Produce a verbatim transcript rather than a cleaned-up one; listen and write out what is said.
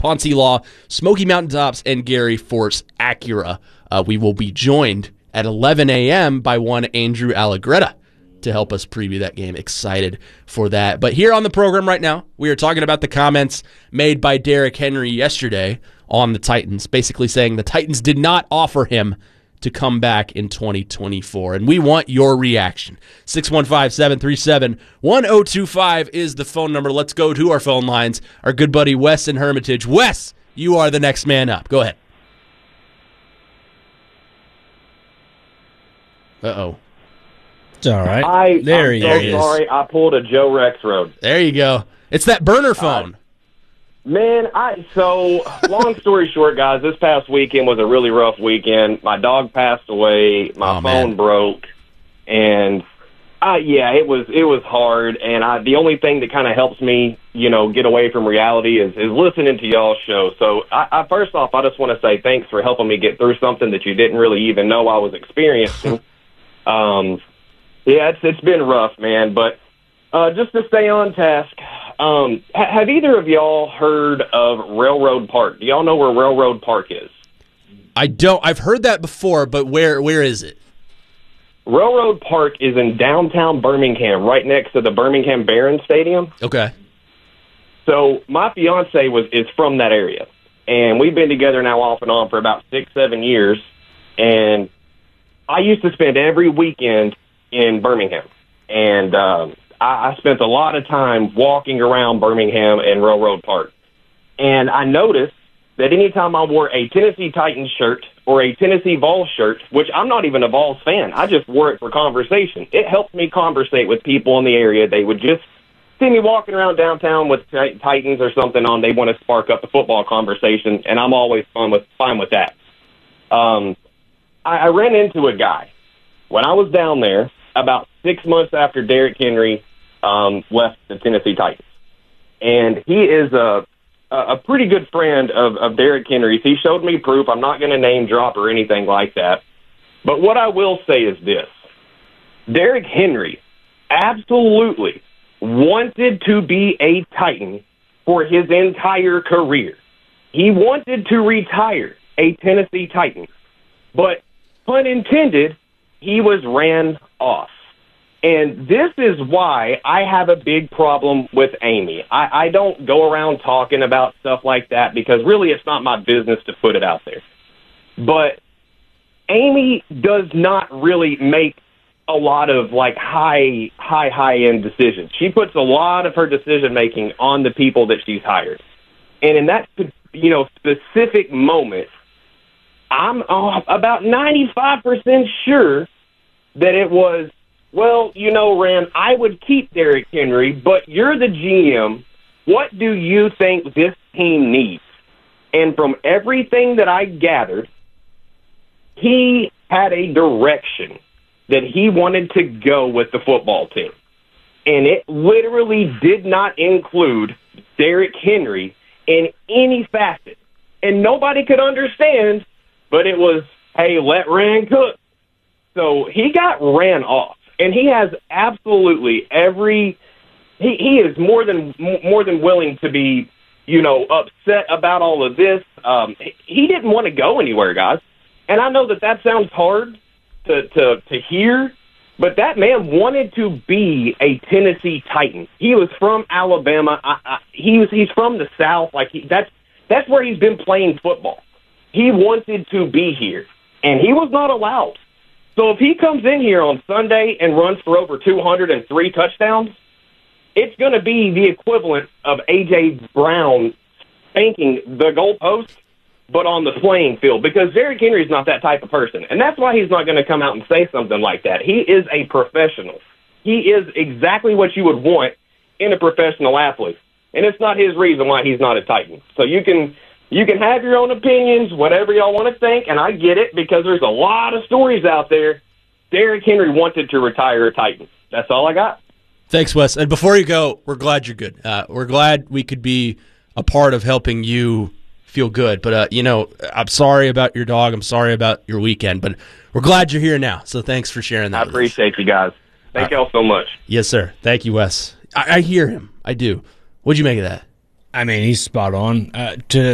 Ponce Law, Smoky Mountain Tops, and Gary Force Acura. Uh, we will be joined at eleven a.m. by one Andrew Allegretta to help us preview that game. Excited for that. But here on the program right now, we are talking about the comments made by Derrick Henry yesterday on the Titans, basically saying the Titans did not offer him to come back in twenty twenty-four. And we want your reaction. six one five, seven three seven, one zero two five is the phone number. Let's go to our phone lines. Our good buddy Wes in Hermitage. Wes, you are the next man up. Go ahead. Uh-oh. It's all right. I, there I'm he so is. sorry. I pulled a Joe Rex Road. There you go. It's that burner phone. Uh, man, I so long story short, guys, this past weekend was a really rough weekend. My dog passed away. My Oh, phone man. broke, and uh, yeah, it was it was hard. And I, the only thing that kind of helps me, you know, get away from reality is, is listening to y'all's show. So, I, I first off, I just want to say thanks for helping me get through something that you didn't really even know I was experiencing. um, yeah, it's it's been rough, man, but. Uh, just to stay on task, um, ha- have either of y'all heard of Railroad Park? Do y'all know where Railroad Park is? I don't. I've heard that before, but where where is it? Railroad Park is in downtown Birmingham, right next to the Birmingham Barons Stadium. Okay. So my fiance was is from that area, and we've been together now off and on for about six, seven years. And I used to spend every weekend in Birmingham, and um, I, I spent a lot of time walking around Birmingham and Railroad Park. And I noticed that anytime I wore a Tennessee Titans shirt or a Tennessee Vols shirt, which I'm not even a Vols fan, I just wore it for conversation. It helped me conversate with people in the area. They would just see me walking around downtown with t- Titans or something on. They want to spark up the football conversation, and I'm always fine with fine with that. Um, I, I ran into a guy when I was down there about six months after Derrick Henry um, left the Tennessee Titans. And he is a, a pretty good friend of, of Derrick Henry's. He showed me proof. I'm not going to name drop or anything like that. But what I will say is this. Derrick Henry absolutely wanted to be a Titan for his entire career. He wanted to retire a Tennessee Titan. But, pun intended, he was ran off. And this is why I have a big problem with Amy. I, I don't go around talking about stuff like that because really it's not my business to put it out there. But Amy does not really make a lot of like high, high, high end decisions. She puts a lot of her decision making on the people that she's hired. And in that, you know, specific moment, I'm uh, about ninety-five percent sure that it was, well, you know, Ran, I would keep Derrick Henry, but you're the G M. What do you think this team needs? And from everything that I gathered, he had a direction that he wanted to go with the football team. And it literally did not include Derrick Henry in any facet. And nobody could understand, but it was, hey, let Ran cook. So he got ran off. And he has absolutely every he, he is more than more than willing to be, you know, upset about all of this. Um, he didn't want to go anywhere, guys. And I know that that sounds hard to, to, to hear, but that man wanted to be a Tennessee Titan. He was from Alabama. I, I, he was he's from the South. Like he, that's that's where he's been playing football. He wanted to be here, and he was not allowed. So if he comes in here on Sunday and runs for over two hundred three touchdowns, it's going to be the equivalent of A J. Brown spanking the goalpost, but on the playing field, because Derrick Henry is not that type of person. And that's why he's not going to come out and say something like that. He is a professional. He is exactly what you would want in a professional athlete. And it's not his reason why he's not a Titan. So you can... You can have your own opinions, whatever y'all want to think, and I get it because there's a lot of stories out there. Derrick Henry wanted to retire a Titan. That's all I got. Thanks, Wes. And before you go, we're glad you're good. Uh, we're glad we could be a part of helping you feel good. But, uh, you know, I'm sorry about your dog. I'm sorry about your weekend. But we're glad you're here now, so thanks for sharing that I with appreciate us. you guys. Thank uh, y'all so much. Yes, sir. Thank you, Wes. I, I hear him. I do. What'd you make of that? I mean, he's spot on. Uh, to